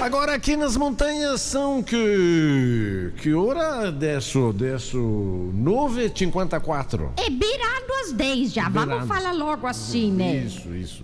Agora aqui nas montanhas são que hora desse 9h54? É beirado às 10 já, Beirado. vamos falar logo assim, né? Isso.